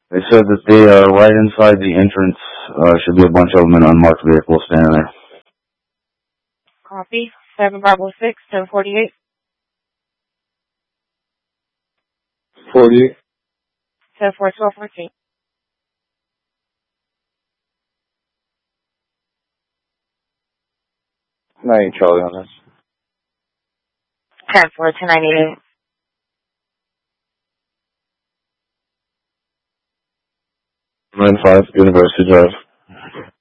They said that they are right inside the entrance. Should be a bunch of them in unmarked vehicles standing there. Copy. 7 Bravo 6, 1048. 48. 10-4, 1214. 9 Charlie on this. 10-4, 1098. 9-5, University Drive.